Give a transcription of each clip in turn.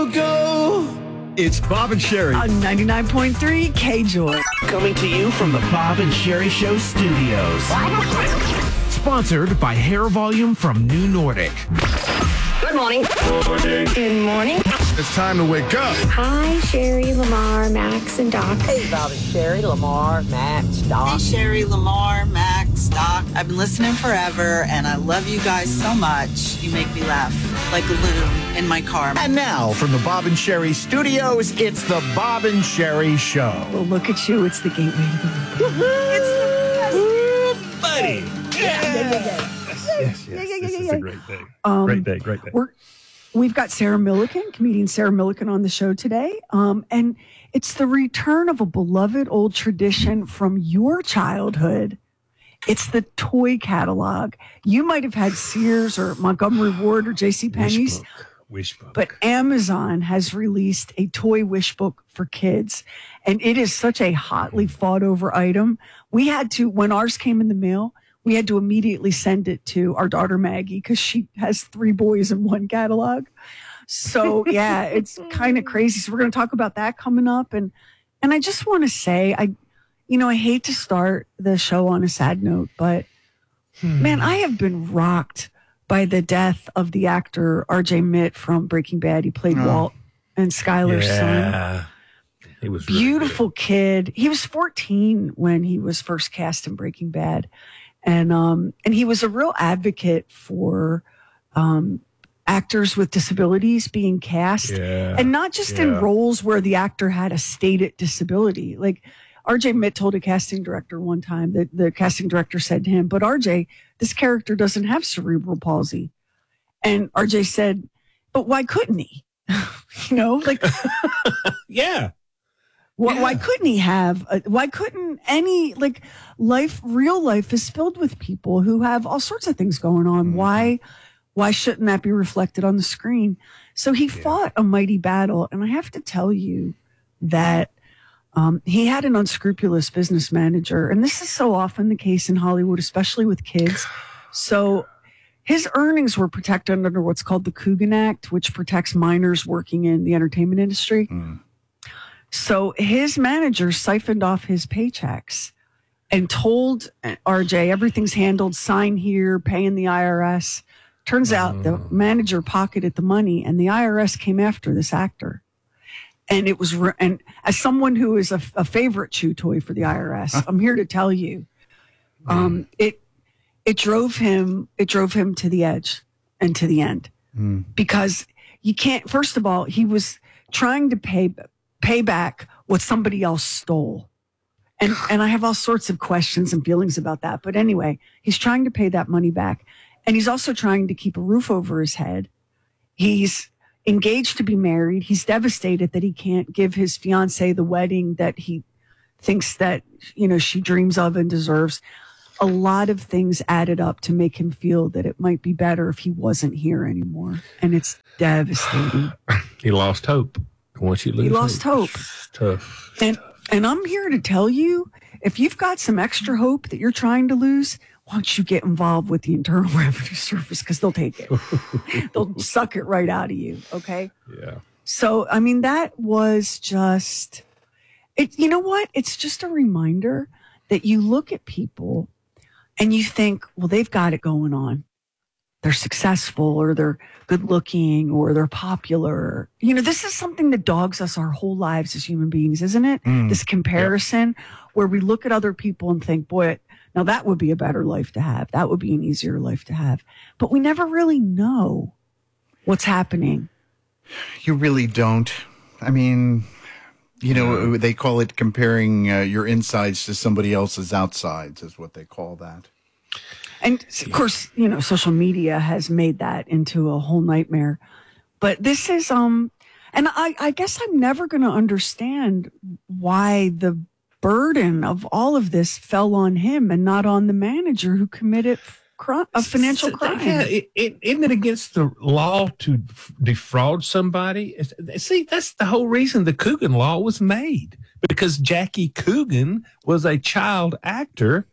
Go. It's Bob and Sherry on 99.3 K-Joy. Coming to you from the Bob and Sherry Show studios. Sponsored by Hair Volume from New Nordic. Good morning. Good morning. It's time to wake up. Hi, Sherry, Lamar, Max, and Doc. Hey, Bob and Sherry, Lamar, Max, Doc. Hey, Sherry, Lamar, Max, Doc. I've been listening forever, and I love you guys so much. You make me laugh like a loon in my car. And now, from the Bob and Sherry studios, it's the Bob and Sherry Show. Well, look at you. It's the gateway to the world. It's the best. Ooh, buddy. Yes. This is a great day. Great day. We've got Sarah Milliken, comedian Sarah Milliken, on the show today. And it's the return of a beloved old tradition from your childhood. It's the toy catalog. You might have had Sears or Montgomery Ward or JCPenney's. Wish book. But Amazon has released a toy wish book for kids. And it is such a hotly fought over item. We had to, when ours came in the mail, we had to immediately send it to our daughter Maggie because she has 3 boys in one catalog. So yeah, it's kind of crazy. So we're going to talk about that coming up. And I just want to say, I hate to start the show on a sad note, but man, I have been rocked by the death of the actor R.J. Mitt from Breaking Bad. He played Walt and Skyler's son. He was beautiful kid. He was 14 when he was first cast in Breaking Bad. And he was a real advocate for actors with disabilities being cast, and not just in roles where the actor had a stated disability. Like RJ Mitt told a casting director one time that the casting director said to him, "But RJ, this character doesn't have cerebral palsy." And RJ said, "But why couldn't he?" Yeah. Why couldn't he have? Why couldn't any real life is filled with people who have all sorts of things going on. Why shouldn't that be reflected on the screen? So he fought a mighty battle, and I have to tell you that he had an unscrupulous business manager, and this is so often the case in Hollywood, especially with kids. So his earnings were protected under what's called the Coogan Act, which protects minors working in the entertainment industry. So his manager siphoned off his paychecks and told RJ, everything's handled, sign here, pay in the IRS. Turns out the manager pocketed the money, and the IRS came after this actor. And it was, and as someone who is a favorite chew toy for the IRS, I'm here to tell you, it drove him to the edge and to the end, because you can't. First of all, he was trying to pay back what somebody else stole. And I have all sorts of questions and feelings about that. But anyway, he's trying to pay that money back. And he's also trying to keep a roof over his head. He's engaged to be married. He's devastated that he can't give his fiancée the wedding that he thinks that, she dreams of and deserves. A lot of things added up to make him feel that it might be better if he wasn't here anymore. And it's devastating. He lost hope. Once you lose, he lost hope. It's tough. And I'm here to tell you, if you've got some extra hope that you're trying to lose, why don't you get involved with the Internal Revenue Service, because they'll take it. They'll suck it right out of you. Okay. Yeah. So, I mean, that was just it. You know what? It's just a reminder that you look at people and you think, well, they've got it going on. They're successful, or they're good looking, or they're popular. This is something that dogs us our whole lives as human beings, isn't it? This comparison where we look at other people and think, boy, now that would be a better life to have. That would be an easier life to have. But we never really know what's happening. You really don't. I mean, they call it comparing your insides to somebody else's outsides is what they call that. And of course, social media has made that into a whole nightmare. But this is, and I guess I'm never going to understand why the burden of all of this fell on him and not on the manager who committed a financial crime. Yeah, isn't it against the law to defraud somebody? See, that's the whole reason the Coogan law was made, because Jackie Coogan was a child actor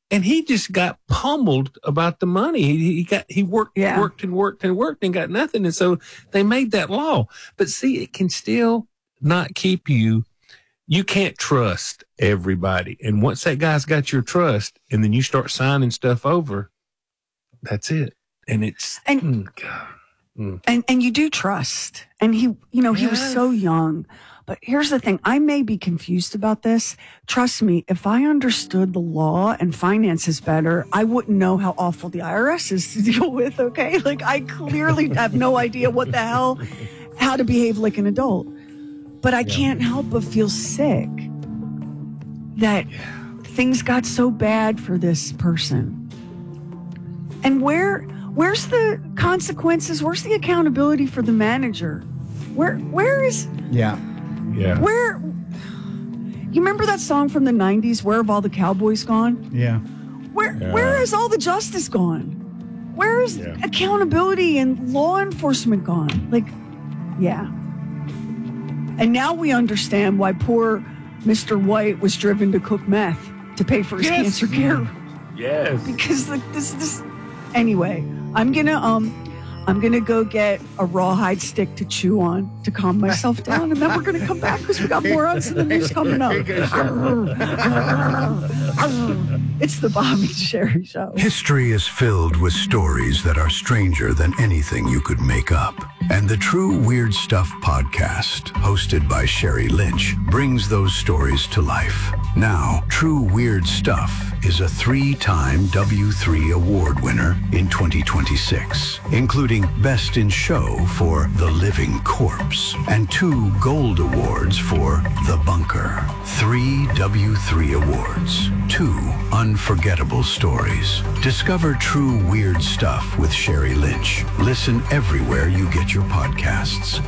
And he just got pummeled about the money. He worked and got nothing. And so they made that law. But see, it can still not keep you. You can't trust everybody. And once that guy's got your trust and then you start signing stuff over, that's it. And it's, and you do trust. And he was so young. But here's the thing. I may be confused about this. Trust me, if I understood the law and finances better, I wouldn't know how awful the IRS is to deal with, okay? Like, I clearly have no idea what the hell, how to behave like an adult. But I can't help but feel sick that things got so bad for this person. And where's the consequences? Where's the accountability for the manager? Where is... Yeah. Where, you remember that song from the 90s, Where Have All the Cowboys Gone? Yeah. Where has all the justice gone? Where is accountability and law enforcement gone? Like, yeah. And now we understand why poor Mr. White was driven to cook meth to pay for his cancer care. Yes. Because like this anyway, I'm gonna go get a rawhide stick to chew on to calm myself down, and then we're gonna come back because we got more on the news coming up. It's the Bob and Sherry Show. History is filled with stories that are stranger than anything you could make up. And the True Weird Stuff podcast, hosted by Sherry Lynch, brings those stories to life. Now, True Weird Stuff is a 3-time W3 award winner in 2026, including Best in Show for The Living Corpse and 2 Gold Awards for The Bunker. 3 W3 awards, 2 unforgettable stories. Discover True Weird Stuff with Sherry Lynch. Listen everywhere you get your podcasts.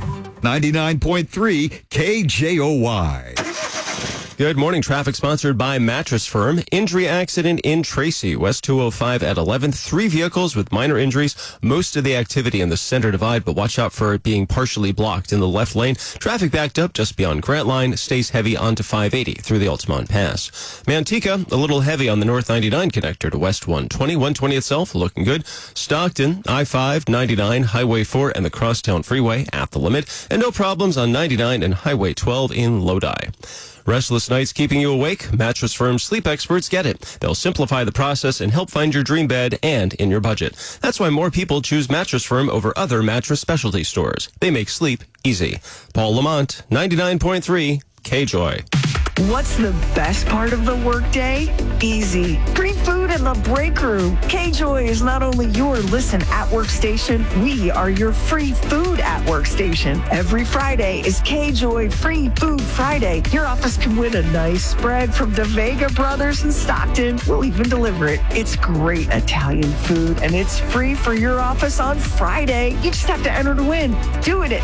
99.3 KJOY. Good morning. Traffic sponsored by Mattress Firm. Injury accident in Tracy, West 205 at 11th. 3 vehicles with minor injuries. Most of the activity in the center divide, but watch out for it being partially blocked in the left lane. Traffic backed up just beyond Grant Line. Stays heavy onto 580 through the Altamont Pass. Manteca, a little heavy on the North 99 connector to West 120. 120 itself looking good. Stockton, I-5, 99, Highway 4, and the Crosstown Freeway at the limit. And no problems on 99 and Highway 12 in Lodi. Restless nights keeping you awake? Mattress Firm sleep experts get it. They'll simplify the process and help find your dream bed and in your budget. That's why more people choose Mattress Firm over other mattress specialty stores. They make sleep easy. Paul Lamont, 99.3 KJOY. What's the best part of the workday? Easy. Free food in the break room. KJOY is not only your listen at work station, we are your free food at work station. Every Friday is KJOY Free Food Friday. Your office can win a nice spread from the Vega Brothers in Stockton. We'll even deliver it. It's great Italian food, and it's free for your office on Friday. You just have to enter to win. Do it at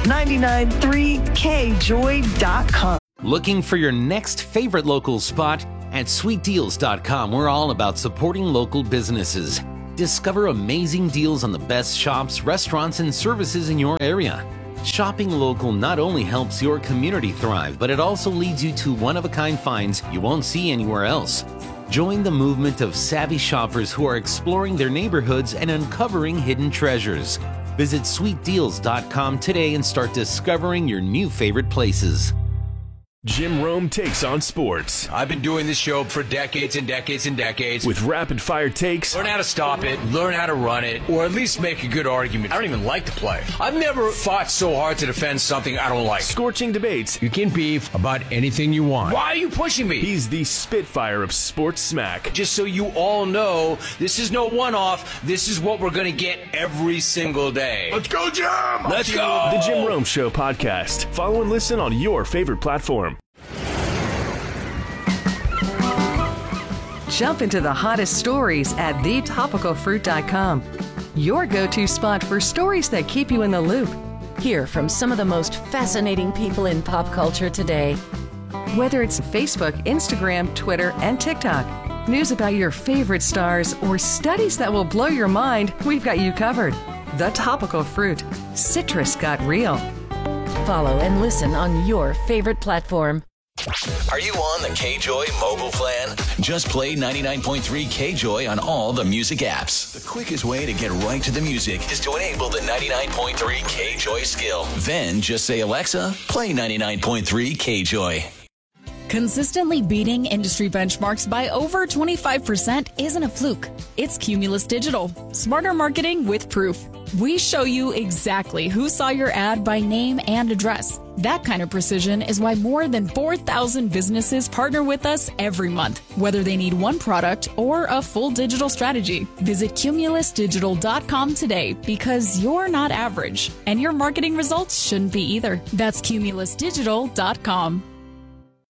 993kjoy.com. Looking for your next favorite local spot? At sweetdeals.com, we're all about supporting local businesses. Discover amazing deals on the best shops, restaurants, and services in your area. Shopping local not only helps your community thrive, but it also leads you to one-of-a-kind finds you won't see anywhere else. Join the movement of savvy shoppers who are exploring their neighborhoods and uncovering hidden treasures. Visit sweetdeals.com today and start discovering your new favorite places. Jim Rome takes on sports. I've been doing this show for decades and decades and decades. With rapid-fire takes. Learn how to stop it, learn how to run it, or at least make a good argument. I don't even like to play. I've never fought so hard to defend something I don't like. Scorching debates. You can beef about anything you want. Why are you pushing me? He's the Spitfire of sports smack. Just so you all know, this is no one-off. This is what we're going to get every single day. Let's go, Jim! Let's go! The Jim Rome Show podcast. Follow and listen on your favorite platform. Jump into the hottest stories at thetopicalfruit.com. Your go-to spot for stories that keep you in the loop. Hear from some of the most fascinating people in pop culture today. Whether it's Facebook, Instagram, Twitter, and TikTok, news about your favorite stars, or studies that will blow your mind, we've got you covered. The Topical Fruit. Citrus got real. Follow and listen on your favorite platform. Are you on the KJOY mobile plan? Just play 99.3 KJOY on all the music apps. The quickest way to get right to the music is to enable the 99.3 KJOY skill. Then just say, Alexa, play 99.3 KJOY. Consistently beating industry benchmarks by over 25% isn't a fluke. It's Cumulus Digital. Smarter marketing with proof. We show you exactly who saw your ad by name and address. That kind of precision is why more than 4,000 businesses partner with us every month, whether they need one product or a full digital strategy. Visit cumulusdigital.com today because you're not average, and your marketing results shouldn't be either. That's cumulusdigital.com.